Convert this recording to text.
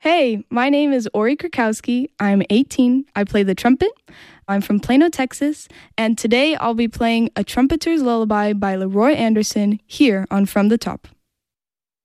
Hey, my name is Ori Krakowski. I'm 18. I play the trumpet. I'm from Plano, Texas, and today I'll be playing A Trumpeter's Lullaby by Leroy Anderson here on From the Top.